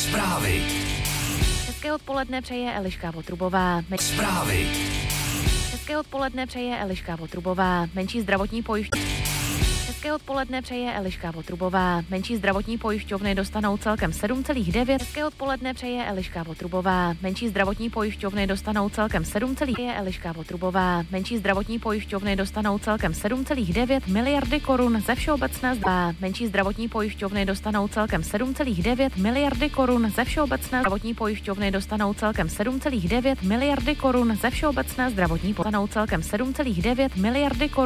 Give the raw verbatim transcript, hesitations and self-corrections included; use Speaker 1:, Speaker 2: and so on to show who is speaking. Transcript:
Speaker 1: Zprávy.
Speaker 2: Hezké odpoledne přeje Eliška Votrubová.
Speaker 1: Zprávy.
Speaker 2: Hezké odpoledne přeje Eliška Votrubová. Menší zdravotní pojišťovny. Hezké odpoledne přeje Eliška Votrubová. Menší zdravotní pojišťovny dostanou celkem sedm celá devět. Hezké odpoledne přeje Eliška Votrubová. Menší zdravotní pojišťovny dostanou celkem sedm celá devět. Eliška Votrubová. Menší zdravotní pojišťovny dostanou celkem sedm celá devět miliardy korun ze všeobecné zdravotní. Menší zdravotní pojišťovny dostanou celkem sedm celá devět miliardy korun ze všeobecné zdravotní pojišťovny dostanou celkem sedm celá devět miliardy korun ze všeobecné zdravotní dostanou celkem sedm celá devět miliardy korun.